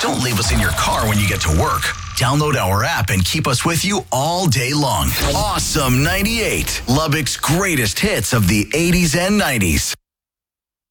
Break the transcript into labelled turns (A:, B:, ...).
A: Don't leave us in your car when you get to work. Download our app and keep us with you all day long. Awesome 98, Lubbock's greatest hits of the 80s and 90s.